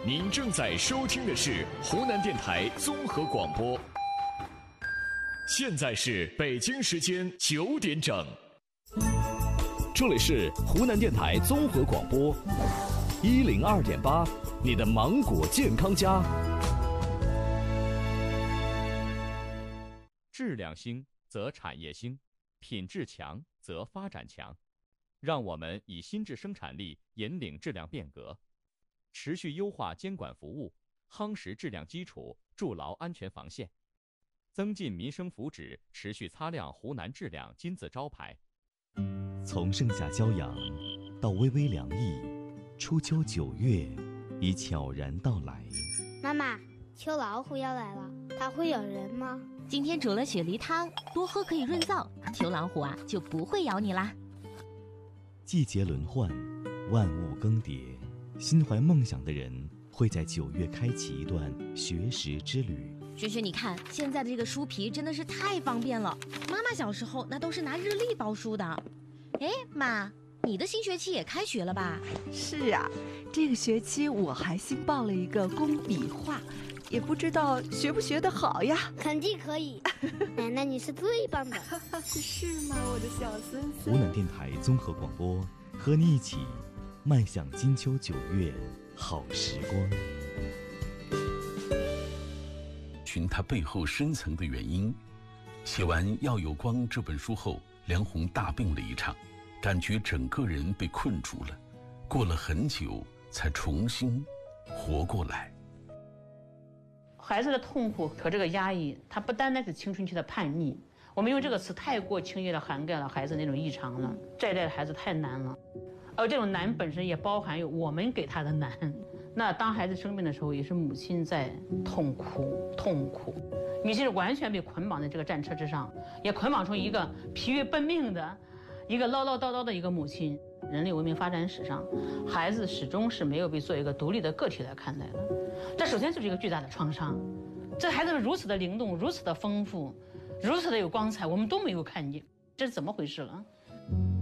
您正在收听的是湖南电台综合广播。现在是北京时间9点整，这里是湖南电台综合广播102.8，你的芒果健康家。 质量兴则产业兴，品质强则发展强。让我们以心智生产力引领质量变革，持续优化监管服务，夯实质量基础，筑牢安全防线，增进民生福祉，持续擦亮湖南质量金字招牌。 从盛夏骄阳到微微凉意，初秋9月已悄然到来。 妈妈，秋老虎要来了，它会咬人吗？ 今天煮了雪梨汤，多喝可以润燥，秋老虎就不会咬你啦。 季节轮换，万物更迭，心怀梦想的人会在9月开启一段学识之旅。 萱萱，你看现在的这个书皮真的是太方便了，妈妈小时候那都是拿日历包书的。哎，妈，你的新学期也开学了吧？ 是啊，这个学期我还新报了一个工笔画，也不知道学不学得好呀。 肯定可以，奶奶你是最棒的。 是吗，我的小孙子？ 湖南电台综合广播，和你一起迈向金秋9月好时光。 寻它背后深层的原因。写完《要有光》这本书后，梁红大病了一场，感觉整个人被困住了，过了很久才重新活过来。 孩子的痛苦和这个压抑，它不单单是青春期的叛逆，我们用这个词太过轻易地涵盖了孩子那种异常了。这一代的孩子太难了，而这种难本身也包含有我们给他的难。那当孩子生病的时候，也是母亲在痛苦，母亲是完全被捆绑在这个战车之上，也捆绑成一个疲于奔命的一个唠唠叨叨的一个母亲。人类文明发展史上，孩子始终是没有被作为一个独立的个体来看待的。这首先就是一个巨大的创伤。这孩子是如此的灵动，如此的丰富，如此的有光彩，我们都没有看见，这是怎么回事了？